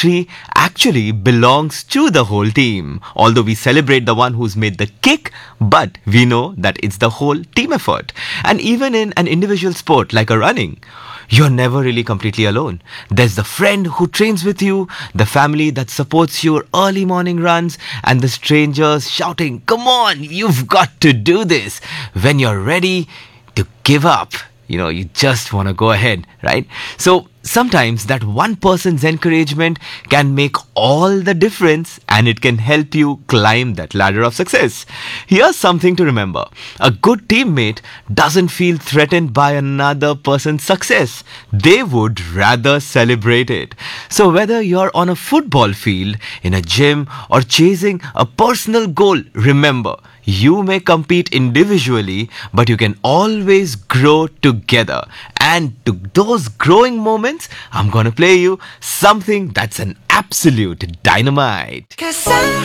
victory actually belongs to the whole team. Although we celebrate the one who's made the kick, but we know that it's the whole team effort. And even in an individual sport like a running, you're never really completely alone. There's the friend who trains with you, the family that supports your early morning runs, and the strangers shouting, "Come on, you've got to do this," when you're ready to give up. You just want to go ahead, right? So sometimes that one person's encouragement can make all the difference, and it can help you climb that ladder of success. Here's something to remember. A good teammate doesn't feel threatened by another person's success. They would rather celebrate it. So whether you're on a football field, in a gym, or chasing a personal goal, remember, you may compete individually, but you can always grow together. And to those growing moments, I'm gonna play you something that's an absolute dynamite.